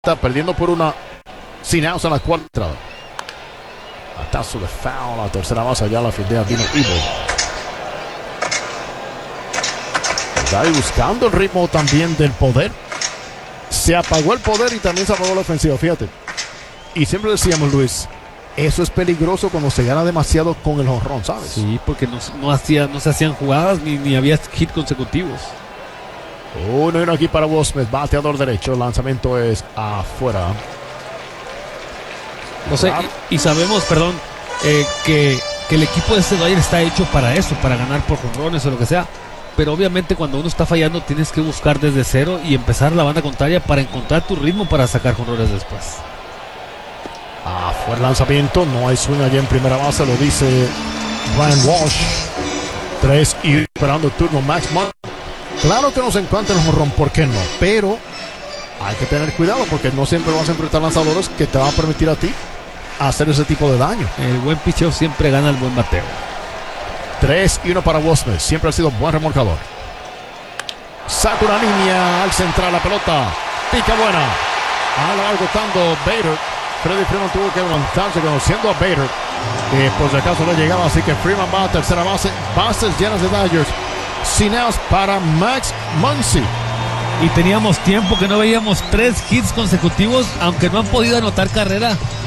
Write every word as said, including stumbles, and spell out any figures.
Está perdiendo por una sin outs en la cuarta entrada. Batazo de foul a la tercera base, allá la fildea Dino Evil. Está ahí buscando el ritmo también del poder. Se apagó el poder y también se apagó la ofensiva, fíjate. Y siempre decíamos, Luis, eso es peligroso cuando se gana demasiado con el jonrón, ¿sabes? Sí, porque no, no, hacía, no se hacían jugadas ni, ni había hit consecutivos. Uno y uno aquí para Will Smith, bateador derecho. El lanzamiento es afuera. O sea, y, y sabemos, perdón, eh, que, que el equipo de este Dodger está hecho para eso, para ganar por jonrones o lo que sea. Pero obviamente cuando uno está fallando tienes que buscar desde cero y empezar la banda contraria para encontrar tu ritmo para sacar jonrones después. Afuera el lanzamiento, no hay swing allá en primera base, lo dice Brian Walsh. Tres y esperando el turno Max Muncy. Claro que nos encanta el jonrón, ¿por qué no? Pero hay que tener cuidado porque no siempre vas a enfrentar lanzadores que te van a permitir a ti hacer ese tipo de daño. El buen picheo siempre gana el buen bateo. Tres y uno para Will Smith, siempre ha sido buen remolcador. Saca una línea al central, la pelota pica buena. A la agotando Bader. Freddy Freeman tuvo que levantarse conociendo a Bader. Eh, por si acaso no llegaba, así que Freeman va a tercera base. Bases llenas de Dodgers. Sin outs para Max Muncy. Y teníamos tiempo que no veíamos tres hits consecutivos, aunque no han podido anotar carrera.